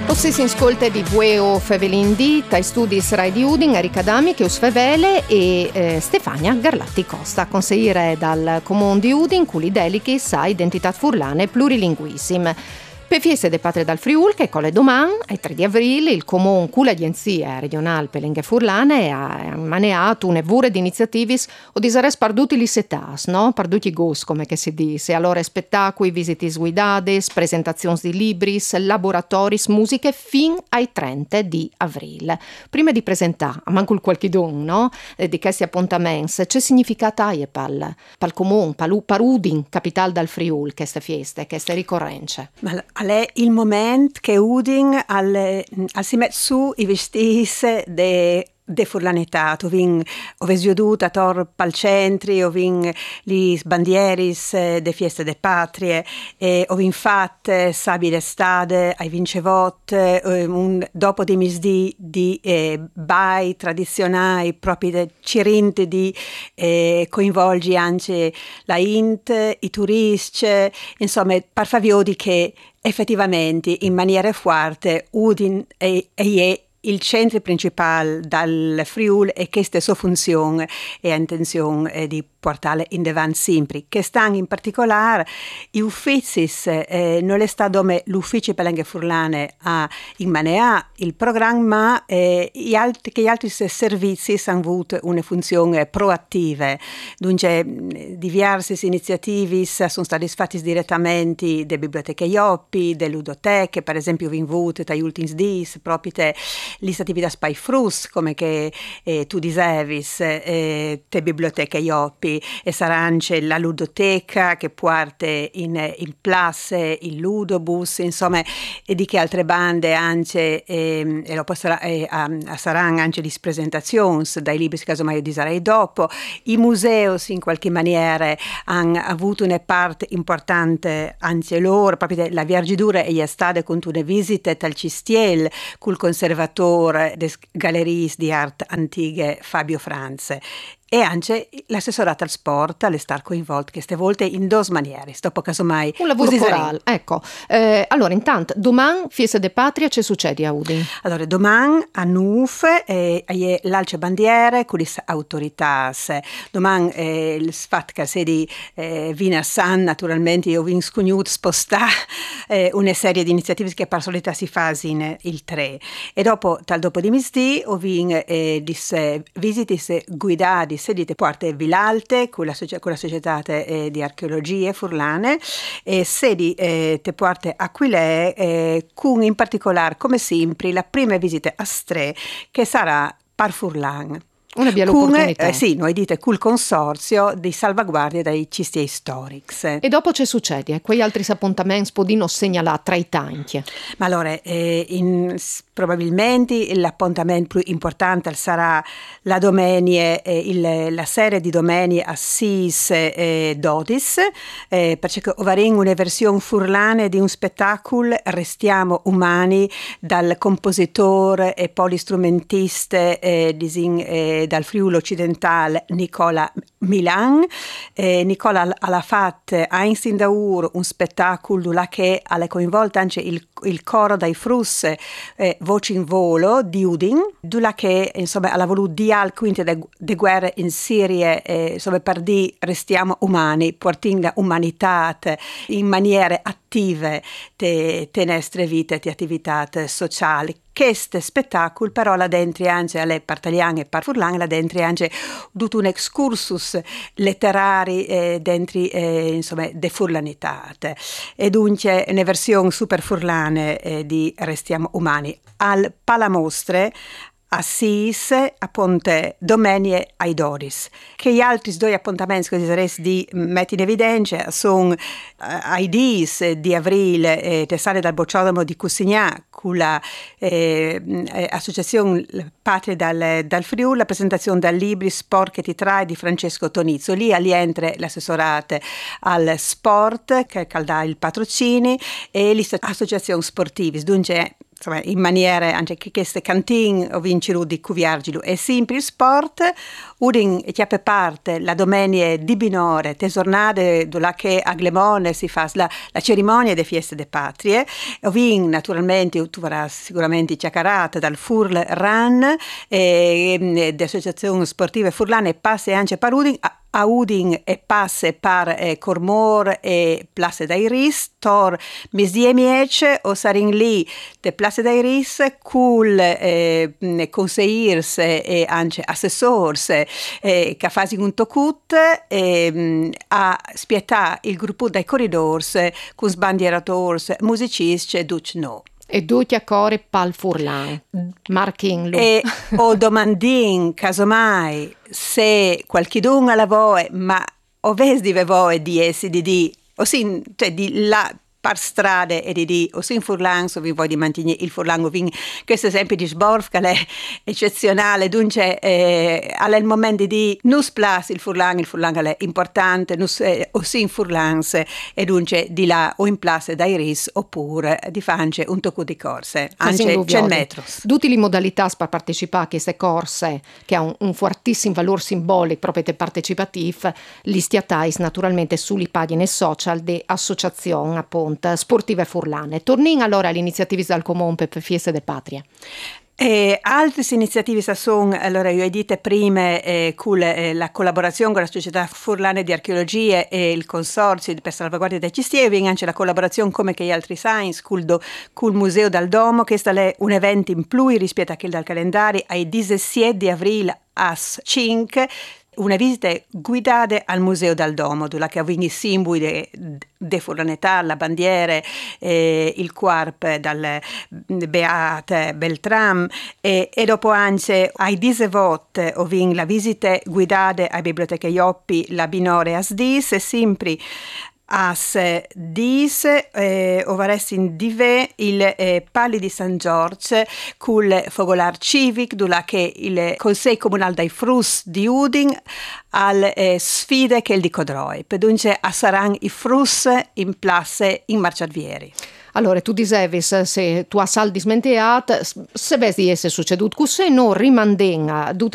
Ossi si ascolta di Vueo Fevelin D, tai studi Rai di Udin, Erika Dami, che Usfevele e Stefania Garlatti Costa, consigliere dal Comune di Udin, cui delicis a identità furlane e plurilinguissim. Per Fieste de Patrie dal Friul, che colle domani, ai 3 di aprile, il Comune con l'Agenzia regionale per lingue furlane ha maneato un'evure di iniziativi o di sarà sparduti li setas, no? Parduti gos, come che si dice. Allora, spettacoli, visitis guidades, presentazioni di libris, laboratoris, musiche, fin ai 30 di aprile. Prima di presentare, a manco il qualche don, no? Di questi appuntamenti, c'è significata pal Comune, parudin, capital dal Friul, queste feste, queste ricorrenze. Ma è il momento che Udin si mette su i vestiti de furlanità, ove sioduta tor pal centri, ove li bandieris de Fieste de Patrie, ove infatti sabi d'estate ai vincevot un dopo di misdì di bai tradizionali proprio de cirinti di coinvolgi anche la int, i turisti, insomma par faviodi che effettivamente in maniera forte Udin è il centro principale dal Friul e questa è sua funzione e intenzione di portare in davanti sempre. Che stanno in particolare gli uffici, non è stato come l'ufficio per le lingue furlane a in manea il programma, gli altri servizi hanno avuto una funzione proattiva. Dunque, diverse iniziative sono state fatte direttamente dalle biblioteche IOPI, dalle ludoteche, per esempio, vi invito dagli ultimi giorni, proprio le attività Spy Frus, come che tu dicevi, te biblioteche IOPI, e sarà anche la ludoteca che porta in place il ludobus, insomma, e di che altre bande anche e lo saranno anche le presentazioni dai libri casomai di sarei dopo. I musei in qualche maniera hanno avuto una parte importante anche loro, proprio la viaggiatura e gli stati con una visita tal Cistiel col conservatore des Galeries di Art Antighe Fabio Franze. E anche l'assessorato al sport alle star coinvolte queste volte in due maniere, dopo casomai un lavoro corale, ecco. Allora intanto domani Fiesta de Patria ci succede a Udin? Allora domani a Nuf l'alce bandiere con le autorità, domani il fatto che se di Vina San naturalmente io vi scognut spostare una serie di iniziative che per solita si fa in il 3 e dopo di misdì o vin visite guidate sedite porte Vilalte con la società di archeologie furlane e sedi te porte Aquile con in particolare come sempre la prima visita a Stre che sarà par Furlan. Una bella opportunità. Sì, noi dite col consorzio di salvaguardia dai cisti Historics. E dopo c'è succede? Quegli altri appuntamenti podino segnalare tra i tanti? Ma allora, probabilmente l'appuntamento più importante sarà la domenica, la serie di domeni a Sis e Dodis, perché ovarin una versione furlane di un spettacolo Restiamo umani dal compositore e polistrumentista dal Friuli occidentale Nicola Milan. Nicola ha fatto Einstein Daur un spettacolo che ha coinvolto anche il coro dai Frus Voci in volo di Udin, dove che insomma ha voluto dial quinte de guerre in Siria insomma per di restiamo umani, portando umanità in maniere attive te nostre vite, te attività sociali. Questo spettacolo però la dentri anche alle partaliane e par furlan, la dentri anche tutto un excursus letterari dentri insomma de furlanitate e dunque una versione super furlane di Restiamo umani al Palamostre a Sis, a Ponte Domenie ai Doris. Che gli altri due appuntamenti che saresti di metti in evidenza sono ai Dis di aprile tesale dal Bocciodromo di Cussignà con la associazione Patria dal Friuli, la presentazione dal libri Sport che ti trae di Francesco Tonizzo. Lì rientra l'assessorate al sport che calda il patrocini e le associazioni sportive. Dunque insomma, in maniera anche che queste cantine o vincere di cuviargilo è sempre sport udin e chiappe parte la domenica di binore tesornade dove che a Glemone si fa la cerimonia delle feste de patrie ovin naturalmente tu verrai sicuramente chiacchierata dal Furl Run e dell'associazione sportive furlane passe anche per udin a Udin e passe per Cormor e Place d'Airis, tor mesiemiece o sarin lì de Place d'Airis cul conseillers e anche assessors che fanno un tocut a spietà il gruppo dei corridors con sbandierators, musicisti e duc no. E tutti a core pal Furlan, marchinglo. E o domandin, casomai, se qualchidun alla voe, ma o ves di voe di essi di, o sin, cioè di la par strade e di o sin Furlan, so vi vuoi di mantenere il Furlan o vin, questo esempio di Sborf, che è eccezionale, dunque al momento di nus plus il Furlan è importante, nus o sin Furlans e dunque di là o in place d'Airis oppure di fance un tocco di corse, anche 100 metri. Tutte le modalità per partecipare a queste corse, che ha un fortissimo valore simbolico proprio partecipativ, li stiatais naturalmente sulle pagine social di associazioni appunto sportive furlane. Tornin allora alle iniziative dal Comune per Fieste de Patria. Altre iniziative sono, allora io ho detto prima, con la collaborazione con la Società Furlane di Archeologia e il Consorzio per Salvaguardia dei Cistievi, anche la collaborazione come che gli altri science col Museo dal Domo, che è un evento in più rispetto a quello dal calendario, ai 17 di aprile a 5, una visita guidata al Museo dal Domo, dove abbiamo i simboli de furlanetà, la bandiera, il quarp dal Beate Beltram e dopo anche ai 18 ovin la visita guidata alle biblioteche Ioppi, la binore as dis e sempre as dis o varessin dive il Pali di San Giorgio col fogolar civic dove che il Consiglio Comunale dei Frus di Udin al sfide che il di Codroi per dunque saranno i Frus in place in Marciavieri. Allora, tu dicevi, se tu hai sal dismenteat, se vedi essere succeduto, se no rimanden a